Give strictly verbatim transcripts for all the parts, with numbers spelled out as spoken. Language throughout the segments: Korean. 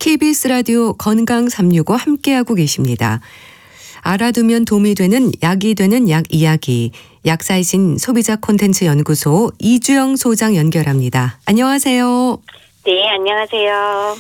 케이비에스 라디오 건강 삼육오 함께하고 계십니다. 알아두면 도움이 되는 약이 되는 약 이야기. 약사이신 소비자 콘텐츠 연구소 이주영 소장 연결합니다. 안녕하세요. 네, 안녕하세요.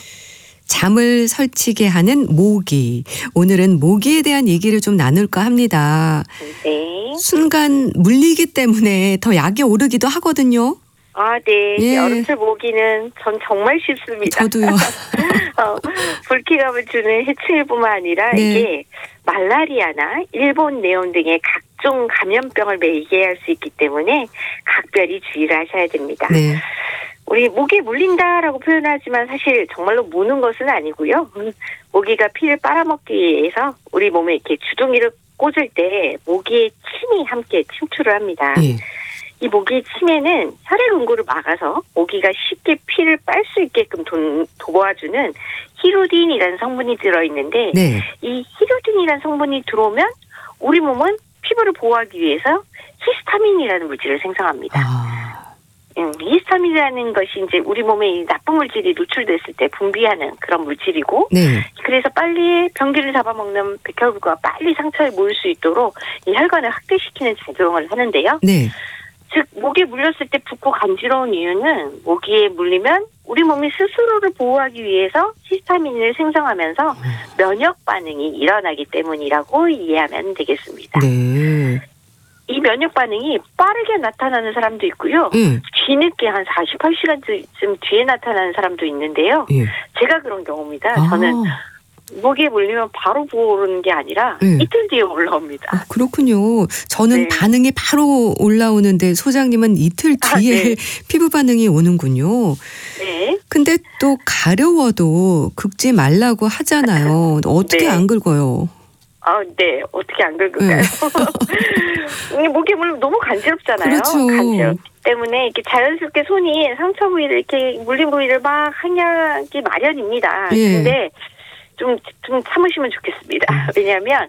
잠을 설치게 하는 모기. 오늘은 모기에 대한 얘기를 좀 나눌까 합니다. 네. 순간 물리기 때문에 더 약이 오르기도 하거든요. 아, 네. 예. 여름철 모기는 전 정말 싫습니다. 저도요. 어, 불쾌감을 주는 해충일뿐만 아니라 네. 이게 말라리아나 일본 내염 등의 각종 감염병을 매개할 수 있기 때문에 각별히 주의를 하셔야 됩니다. 네. 우리 모기에 물린다라고 표현하지만 사실 정말로 무는 것은 아니고요. 모기가 피를 빨아먹기 위해서 우리 몸에 이렇게 주둥이를 꽂을 때 모기의 침이 함께 침투를 합니다. 예. 이 모기의 침에는 혈액 응고를 막아서 모기가 쉽게 피를 빨 수 있게끔 도, 도와주는 히루딘이라는 성분이 들어있는데 네. 이 히루딘이라는 성분이 들어오면 우리 몸은 피부를 보호하기 위해서 히스타민이라는 물질을 생성합니다. 아. 음, 히스타민이라는 것이 이제 우리 몸에 이 나쁜 물질이 노출됐을 때 분비하는 그런 물질이고, 네. 그래서 빨리 병기를 잡아먹는 백혈구가 빨리 상처에 모일 수 있도록 이 혈관을 확대시키는 작용을 하는데요. 네. 즉 모기에 물렸을 때 붓고 간지러운 이유는 모기에 물리면 우리 몸이 스스로를 보호하기 위해서 히스타민을 생성하면서 면역 반응이 일어나기 때문이라고 이해하면 되겠습니다. 네. 이 면역 반응이 빠르게 나타나는 사람도 있고요. 예. 뒤늦게 한 사십팔 시간쯤 뒤에 나타나는 사람도 있는데요. 예. 제가 그런 경우입니다. 아. 저는 모기에 물리면 바로 부어오르는 게 아니라 예. 이틀 뒤에 올라옵니다. 아, 그렇군요. 저는 네. 반응이 바로 올라오는데 소장님은 이틀 뒤에 아, 네. 피부 반응이 오는군요. 네. 근데 또 가려워도 긁지 말라고 하잖아요. 어떻게 네. 안 긁어요? 아, 네. 어떻게 안 긁을까요? 네. 모기에 물리면 너무 간지럽잖아요. 그렇죠. 간지럽기 때문에 이렇게 자연스럽게 손이 상처 부위를 이렇게 물린 부위를 막 항약이 마련입니다. 예. 근데 좀, 좀 참으시면 좋겠습니다. 왜냐하면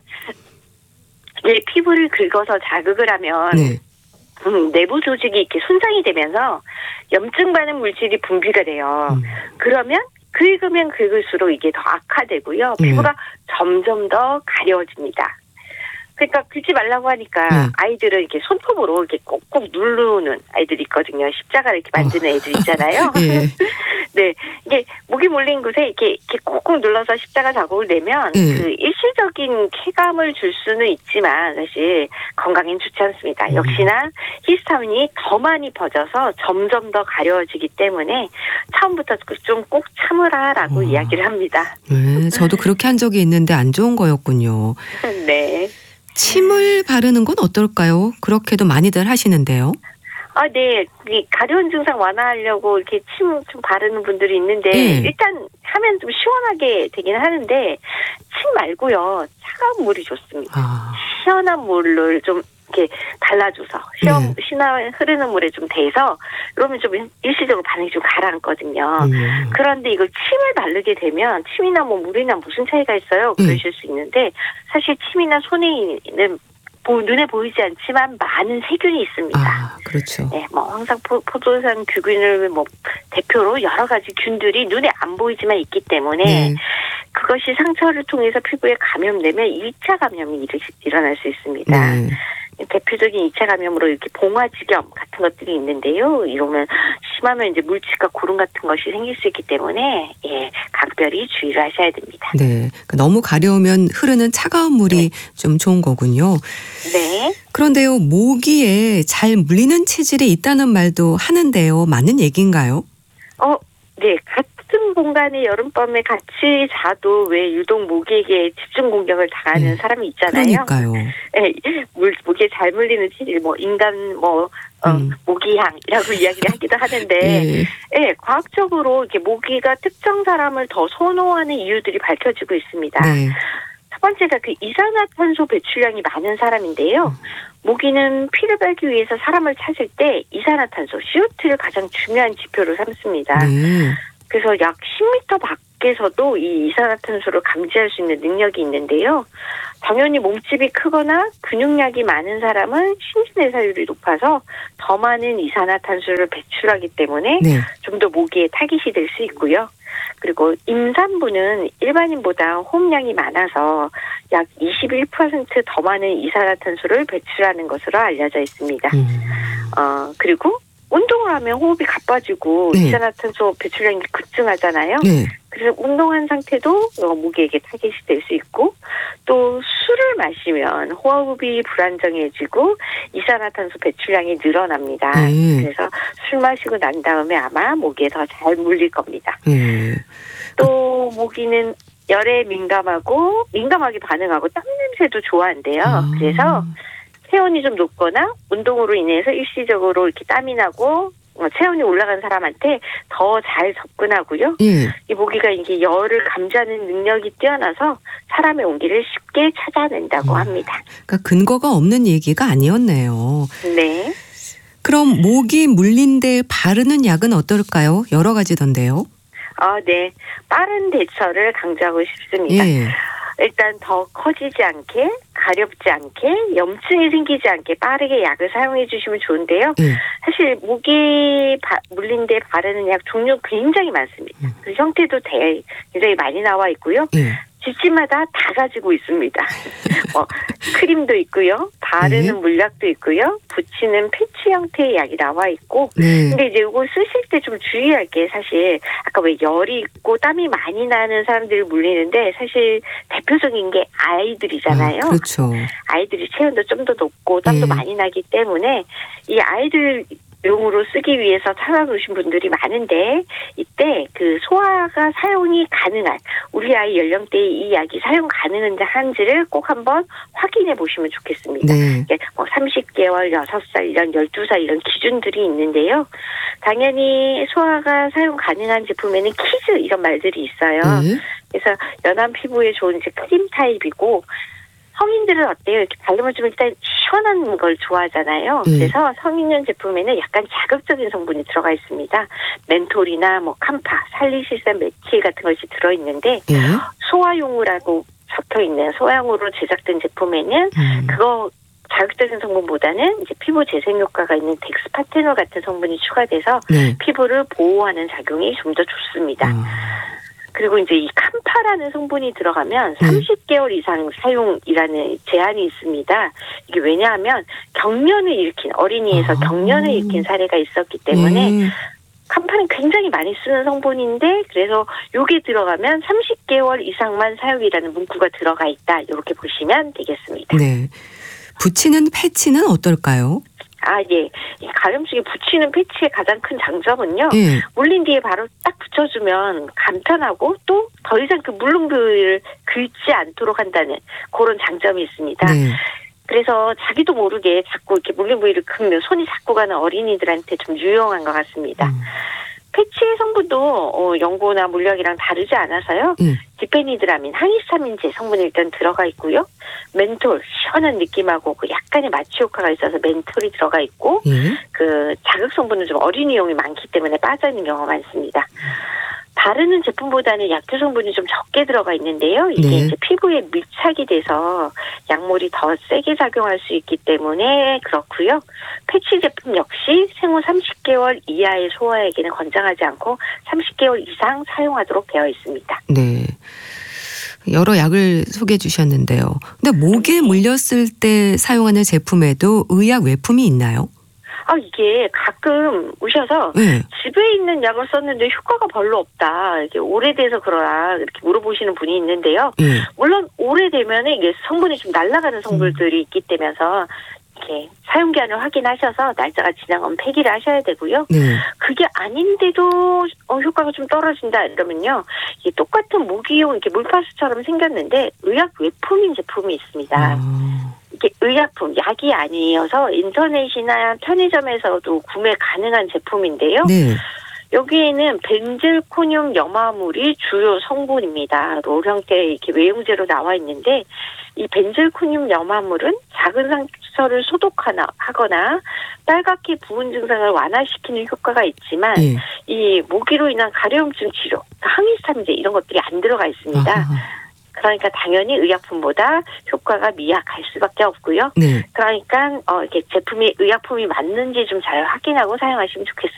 이 피부를 긁어서 자극을 하면 네. 음, 내부 조직이 이렇게 손상이 되면서 염증 반응 물질이 분비가 돼요. 음. 그러면 긁으면 긁을수록 이게 더 악화되고요. 네. 피부가 점점 더 가려워집니다. 그러니까 긁지 말라고 하니까 네. 아이들은 이렇게 손톱으로 이렇게 꼭꼭 누르는 아이들이 있거든요. 십자가를 이렇게 만드는 어. 애들 있잖아요. 예. 네, 이게 모기 물린 곳에 이렇게 이렇게 꼭꼭 눌러서 십자가 자국을 내면 네. 그 일시적인 쾌감을 줄 수는 있지만 사실 건강엔 좋지 않습니다. 음. 역시나 히스타민이 더 많이 퍼져서 점점 더 가려워지기 때문에 처음부터 좀 꼭 참으라라고 어. 이야기를 합니다. 네, 저도 그렇게 한 적이 있는데 안 좋은 거였군요. 네. 침을 바르는 건 어떨까요? 그렇게도 많이들 하시는데요. 아, 네. 이 가려운 증상 완화하려고 이렇게 침 좀 바르는 분들이 있는데 네. 일단 하면 좀 시원하게 되긴 하는데 침 말고요. 차가운 물이 좋습니다. 아. 시원한 물을 좀 이렇게 발라줘서 시원, 네. 시원 흐르는 물에 좀 대서 그러면 좀 일시적으로 반응이 좀 가라앉거든요. 음. 그런데 이걸 침을 바르게 되면 침이나 뭐 물이나 무슨 차이가 있어요? 음. 그러실 수 있는데 사실 침이나 손에 있는 보, 눈에 보이지 않지만 많은 세균이 있습니다. 아, 그렇죠. 네, 뭐 항상 포, 포도산 규균을 뭐 대표로 여러 가지 균들이 눈에 안 보이지만 있기 때문에 네. 그것이 상처를 통해서 피부에 감염되면 일 차 감염이 일, 일어날 수 있습니다. 네. 대표적인 이 차 감염으로 이렇게 봉화지겸 같은 것들이 있는데요. 이러면 심하면 이제 물집과 고름 같은 것이 생길 수 있기 때문에 예, 각별히 주의를 하셔야 됩니다. 네. 너무 가려우면 흐르는 차가운 물이 네. 좀 좋은 거군요. 네. 그런데요, 모기에 잘 물리는 체질이 있다는 말도 하는데요. 맞는 얘기인가요? 어, 네. 같은 공간에 여름밤에 같이 자도 왜 유독 모기에게 집중 공격을 당하는 네. 사람이 있잖아요. 그러니까요. 네, 물, 모기에 잘 물리는 체질, 뭐 인간 뭐 어, 음. 모기향이라고 이야기를 하기도 하는데, 예. 네, 과학적으로 이렇게 모기가 특정 사람을 더 선호하는 이유들이 밝혀지고 있습니다. 네. 첫 번째가 그 이산화탄소 배출량이 많은 사람인데요. 모기는 피를 빨기 위해서 사람을 찾을 때 이산화탄소 씨오투를 가장 중요한 지표로 삼습니다. 네. 그래서 약 십 미터 밖에 밖에서도 이 이산화탄소를 감지할 수 있는 능력이 있는데요. 당연히 몸집이 크거나 근육량이 많은 사람은 신진대사율이 높아서 더 많은 이산화탄소를 배출하기 때문에 네. 좀 더 모기에 타깃이 될 수 있고요. 그리고 임산부는 일반인보다 호흡량이 많아서 약 이십일 퍼센트 더 많은 이산화탄소를 배출하는 것으로 알려져 있습니다. 음. 어, 그리고 운동을 하면 호흡이 가빠지고 네. 이산화탄소 배출량이 급증하잖아요. 네. 그래서 운동한 상태도 모기에게 타깃이 될 수 있고 또 술을 마시면 호흡이 불안정해지고 이산화탄소 배출량이 늘어납니다. 네. 그래서 술 마시고 난 다음에 아마 모기에 더 잘 물릴 겁니다. 네. 또 모기는 열에 민감하고 민감하게 반응하고 땀 냄새도 좋아한대요. 아. 그래서 체온이 좀 높거나 운동으로 인해서 일시적으로 이렇게 땀이 나고 체온이 올라간 사람한테 더 잘 접근하고요. 예. 이 모기가 이게 열을 감지하는 능력이 뛰어나서 사람의 온기를 쉽게 찾아낸다고 음. 합니다. 그러니까 근거가 없는 얘기가 아니었네요. 네. 그럼 모기 물린 데 바르는 약은 어떨까요? 여러 가지던데요. 아, 네. 빠른 대처를 강조하고 싶습니다. 예. 일단 더 커지지 않게, 가렵지 않게, 염증이 생기지 않게 빠르게 약을 사용해 주시면 좋은데요. 예. 사실 모기 바, 물린 데 바르는 약 종류 굉장히 많습니다. 음. 그 형태도 대, 굉장히 많이 나와 있고요. 예. 집집마다 다 가지고 있습니다. 뭐 크림도 있고요. 바르는 네. 물약도 있고요. 붙이는 패치 형태의 약이 나와 있고. 네. 근데 이제 이거 쓰실 때 좀 주의할 게 사실 아까 왜 열이 있고 땀이 많이 나는 사람들이 물리는데 사실 대표적인 게 아이들이잖아요. 아, 그렇죠. 아이들이 체온도 좀 더 높고 땀도 네. 많이 나기 때문에 이 아이들 용으로 쓰기 위해서 찾아놓으신 분들이 많은데 이때 그 소아가 사용이 가능한 우리 아이 연령대에 이 약이 사용 가능한지를 꼭 한번 확인해 보시면 좋겠습니다. 네. 뭐 삼십 개월, 여섯 살, 이런 열두 살 이런 기준들이 있는데요. 당연히 소아가 사용 가능한 제품에는 키즈 이런 말들이 있어요. 네. 그래서 연한 피부에 좋은 이제 크림 타입이고 성인들은 어때요? 이렇게 바르면 좀 일단 시원한 걸 좋아하잖아요. 네. 그래서 성인용 제품에는 약간 자극적인 성분이 들어가 있습니다. 멘톨이나 뭐 캄파, 살리실산 메틸 같은 것이 들어있는데 예. 소아용으라고 적혀있는 소아용으로 제작된 제품에는 음. 그거 자극적인 성분보다는 이제 피부 재생 효과가 있는 덱스파테놀 같은 성분이 추가돼서 네. 피부를 보호하는 작용이 좀 더 좋습니다. 아. 그리고 이제 이 캄파라는 성분이 들어가면 네. 삼십 개월 이상 사용이라는 제한이 있습니다. 이게 왜냐하면 경련을 일으킨 어린이에서 아. 경련을 일으킨 사례가 있었기 때문에 예. 캄파는 굉장히 많이 쓰는 성분인데 그래서 요게 들어가면 삼십 개월 이상만 사용이라는 문구가 들어가 있다. 이렇게 보시면 되겠습니다. 네. 붙이는 패치는 어떨까요? 아, 예. 이 가염증에 붙이는 패치의 가장 큰 장점은요. 예. 물린 뒤에 바로 딱 붙여주면 간편하고 또 더 이상 그 물렁이를 긁지 않도록 한다는 그런 장점이 있습니다. 네. 그래서 자기도 모르게 자꾸 이렇게 물린 부위를 긁는 손이 자꾸 가는 어린이들한테 좀 유용한 것 같습니다. 음. 패치의 성분도 어, 연고나 물약이랑 다르지 않아서요. 예. 디페니드라민, 항히스타민제 성분이 일단 들어가 있고요. 멘톨, 시원한 느낌하고 그 약간의 마취 효과가 있어서 멘톨이 들어가 있고 예. 그 자극 성분은 좀 어린이용이 많기 때문에 빠져있는 경우가 많습니다. 바르는 제품보다는 약효 성분이 좀 적게 들어가 있는데요. 이게 네. 이제 피부에 밀착이 돼서 약물이 더 세게 작용할 수 있기 때문에 그렇고요. 패치 제품 역시 생후 삼십 개월 이하의 소아에게는 권장하지 않고 삼십 개월 이상 사용하도록 되어 있습니다. 네. 여러 약을 소개해 주셨는데요. 근데 모기에 물렸을 때 사용하는 제품에도 의약 외품이 있나요? 아, 이게 가끔 오셔서 네. 집에 있는 약을 썼는데 효과가 별로 없다. 이게 오래돼서 그러나 이렇게 물어보시는 분이 있는데요. 예. 물론 오래되면 이게 성분이 좀 날아가는 성분들이 있기 때문에 이렇게 사용기한을 확인하셔서 날짜가 지나가면 폐기를 하셔야 되고요. 네. 그게 아닌데도 어, 효과가 좀 떨어진다 이러면요. 이게 똑같은 모기용 이렇게 물파스처럼 생겼는데 의약 외품인 제품이 있습니다. 아. 이게 의약품, 약이 아니어서 인터넷이나 편의점에서도 구매 가능한 제품인데요. 네. 여기에는 벤질코늄 염화물이 주요 성분입니다. 롤 형태의 이렇게 외용제로 나와 있는데 이 벤질코늄 염화물은 작은 상처를 소독하나 하거나 빨갛게 부은 증상을 완화시키는 효과가 있지만 예. 이 모기로 인한 가려움증 치료, 항히스타민제 이런 것들이 안 들어가 있습니다. 아하. 그러니까 당연히 의약품보다 효과가 미약할 수밖에 없고요. 네. 그러니까 어 이렇게 제품이 의약품이 맞는지 좀 잘 확인하고 사용하시면 좋겠습니다.